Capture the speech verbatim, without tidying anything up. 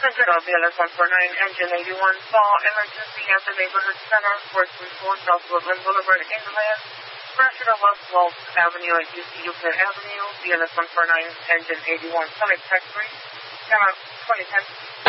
Central B L S one four nine, engine eighty-one, fall emergency at the neighborhood center, four three four South Woodland Boulevard, England. Pressure to West Wolf Avenue at U C Euclid Avenue, B L S one four nine, engine eighty-one, Sonic Tech three, come out twenty ten.